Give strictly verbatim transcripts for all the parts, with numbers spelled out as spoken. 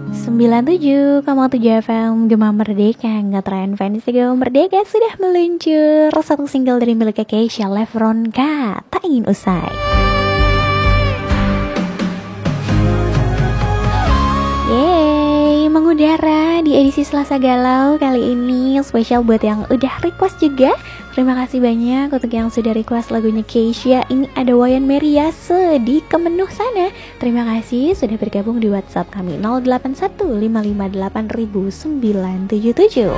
sembilan puluh tujuh koma tujuh F M Gema Merdeka, ngetren fans Gema Merdeka sudah meluncur satu single dari milik Keisha Levronka, Tak Ingin Usai. Yeay, mengudara di edisi Selasa Galau kali ini spesial buat yang udah request juga. Terima kasih banyak untuk yang sudah request lagunya Keisha. Ini ada Wayan Meriase di Kemenuh sana. Terima kasih sudah bergabung di WhatsApp kami nol delapan satu lima lima delapan sembilan tujuh tujuh.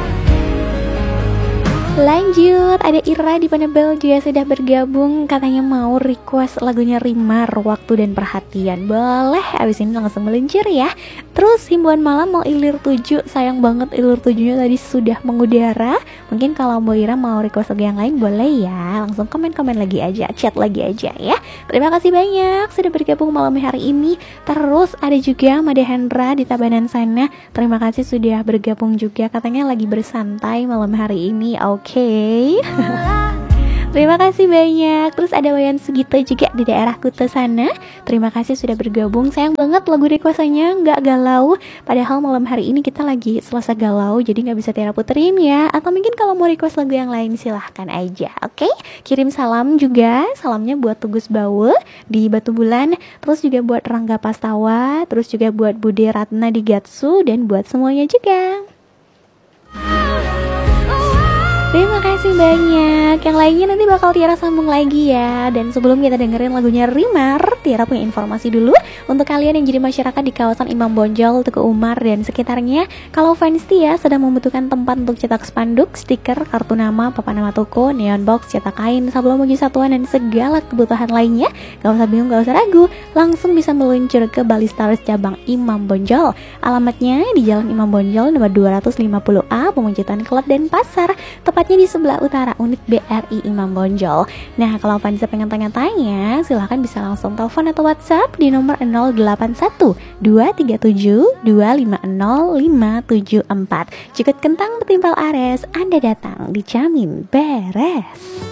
Lanjut, ada Ira di Panebel juga sudah bergabung. Katanya mau request lagunya Rimar, Waktu dan Perhatian. Boleh, abis ini langsung meluncur ya. Terus himbauan malam mau ilir tujuh. Sayang banget ilir tujuhnya tadi sudah mengudara. Mungkin kalau Mbak Ira mau request lagu yang lain boleh ya. Langsung komen-komen lagi aja, chat lagi aja ya. Terima kasih banyak sudah bergabung malam hari ini. Terus ada juga Made Hendra di Tabanan sana. Terima kasih sudah bergabung juga. Katanya lagi bersantai malam hari ini. Oke okay. Terima kasih banyak. Terus ada Wayan Sugito juga di daerah Kuta sana. Terima kasih sudah bergabung. Sayang banget lagu requestannya nggak galau. Padahal malam hari ini kita lagi Selasa Galau, jadi nggak bisa Tiara puterin ya. Atau mungkin kalau mau request lagu yang lain silahkan aja. Oke okay? Kirim salam juga. Salamnya buat Tugus Bawe di Batu Bulan. Terus juga buat Rangga Pastawa. Terus juga buat Bude Ratna di Gatsu. Dan buat semuanya juga. Terima kasih banyak. Yang lainnya nanti bakal Tiara sambung lagi ya. Dan sebelum kita dengerin lagunya Rimar, Tiara punya informasi dulu untuk kalian yang jadi masyarakat di kawasan Imam Bonjol, Tugu Umar dan sekitarnya. Kalau fans Tia sedang membutuhkan tempat untuk cetak spanduk, stiker, kartu nama, papan nama toko, neon box, cetak kain, sablon muji satuan dan segala kebutuhan lainnya, gak usah bingung, gak usah ragu, langsung bisa meluncur ke Bali Stars cabang Imam Bonjol. Alamatnya di Jalan Imam Bonjol nomor dua ratus lima puluh A, Pemuncutan Klub dan Pasar, tepatnya di sebelah utara unit B R I Imam Bonjol. Nah, kalau fans pengen tanya-tanya, silahkan bisa langsung telepon atau WhatsApp di nomor nol delapan satu dua tiga tujuh dua lima nol lima tujuh empat. Jika kentang betimpal ares, Anda datang dijamin beres.